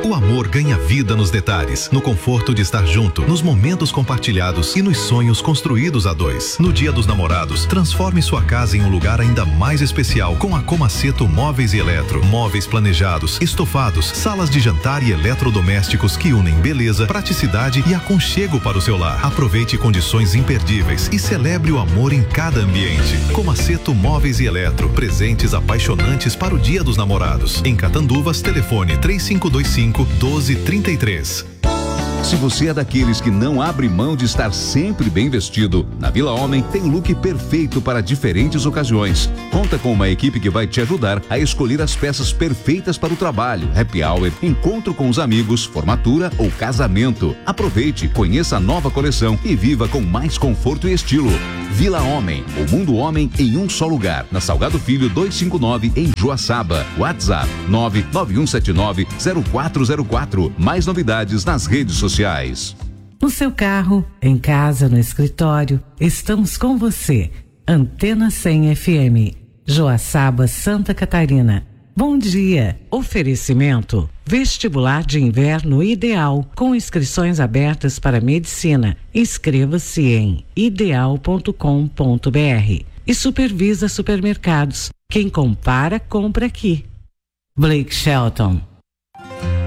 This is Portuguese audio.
O amor ganha vida nos detalhes, no conforto de estar junto, nos momentos compartilhados e nos sonhos construídos a dois. No Dia dos Namorados, transforme sua casa em um lugar ainda mais especial com a Comaceto Móveis e Eletro. Móveis planejados, estofados, salas de jantar e eletrodomésticos que unem beleza, praticidade e aconchego para o seu lar. Aproveite condições imperdíveis e celebre o amor em cada ambiente. Comaceto Móveis e Eletro, presentes apaixonantes para o Dia dos Namorados. Em Catanduvas, telefone 3525-1233. Se você é daqueles que não abre mão de estar sempre bem vestido, na Vila Homem tem o look perfeito para diferentes ocasiões. Conta com uma equipe que vai te ajudar a escolher as peças perfeitas para o trabalho, happy hour, encontro com os amigos, formatura ou casamento. Aproveite, conheça a nova coleção e viva com mais conforto e estilo. Vila Homem, o mundo homem em um só lugar. Na Salgado Filho 259 em Joaçaba. WhatsApp 991790404. Mais novidades nas redes sociais. No seu carro, em casa, no escritório, estamos com você. Antena 100 FM, Joaçaba, Santa Catarina. Bom dia. Oferecimento: Vestibular de Inverno Ideal, com inscrições abertas para medicina. Inscreva-se em ideal.com.br. E Supervisa Supermercados. Quem compara, compra aqui. Blake Shelton.